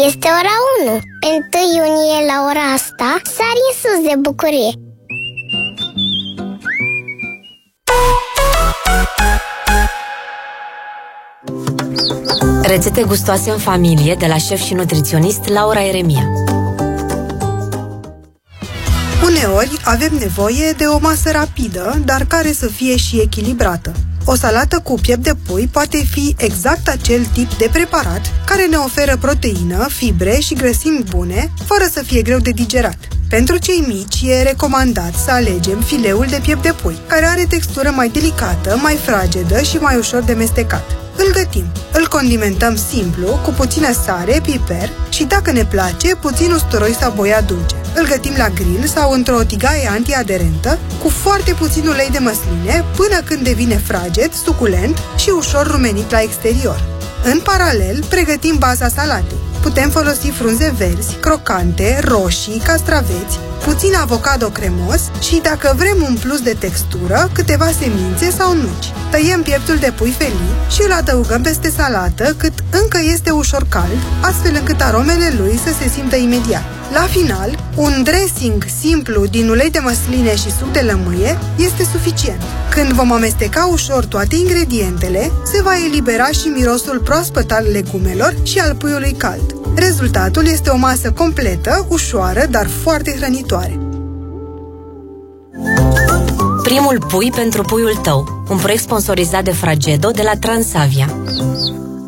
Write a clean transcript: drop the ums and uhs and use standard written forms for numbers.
Este ora 1. 1 iunie la ora asta sari în sus de bucurie. Rețete gustoase în familie de la șef și nutriționist Laura Eremia. Uneori avem nevoie de o masă rapidă, dar care să fie și echilibrată. O salată cu piept de pui poate fi exact acel tip de preparat care ne oferă proteină, fibre și grăsimi bune, fără să fie greu de digerat. Pentru cei mici e recomandat să alegem fileul de piept de pui, care are textură mai delicată, mai fragedă și mai ușor de mestecat. Îl gătim. Îl condimentăm simplu, cu puțină sare, piper și, dacă ne place, puțin usturoi sau boia dulce. Îl gătim la grill sau într-o tigaie antiaderentă, cu foarte puțin ulei de măsline, până când devine fraged, suculent și ușor rumenit la exterior. În paralel, pregătim baza salatei. Putem folosi frunze verzi, crocante, roșii, castraveți, puțin avocado cremos și, dacă vrem un plus de textură, câteva semințe sau nuci. Tăiem pieptul de pui felii și îl adăugăm peste salată cât încă este ușor cald, astfel încât aromele lui să se simtă imediat. La final, un dressing simplu din ulei de măsline și suc de lămâie este suficient. Când vom amesteca ușor toate ingredientele, se va elibera și mirosul proaspăt al legumelor și al puiului cald. Rezultatul este o masă completă, ușoară, dar foarte hrănitoare. Primul pui pentru puiul tău, un proiect sponsorizat de Fragedo de la Transavia.